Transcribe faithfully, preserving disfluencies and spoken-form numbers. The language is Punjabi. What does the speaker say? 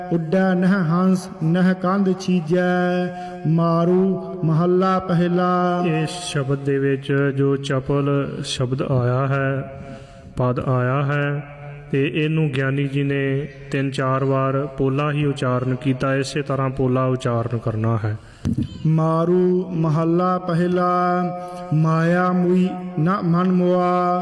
ਉੱਡੈ ਨਹਿ ਹੰਸ ਨਹਿ ਕੰਧ ਛੀਜੈ। ਮਾਰੂ ਮਹੱਲਾ ਪਹਿਲਾ। ਇਸ ਸ਼ਬਦ ਦੇ ਵਿੱਚ ਜੋ ਚਪਲ ਸ਼ਬਦ ਆਇਆ ਹੈ, ਪਦ ਆਇਆ ਹੈ, ਅਤੇ ਇਹਨੂੰ ਗਿਆਨੀ ਜੀ ਨੇ ਤਿੰਨ ਚਾਰ ਵਾਰ ਪੋਲਾ ਹੀ ਉਚਾਰਨ ਕੀਤਾ। ਇਸੇ ਤਰ੍ਹਾਂ ਪੋਲਾ ਉਚਾਰਨ ਕਰਨਾ ਹੈ। ਮਾਰੂ ਮਹੱਲਾ ਪਹਿਲਾ। ਮਾਇਆ ਮੁਈ ਨ ਮਨ ਮੁਆ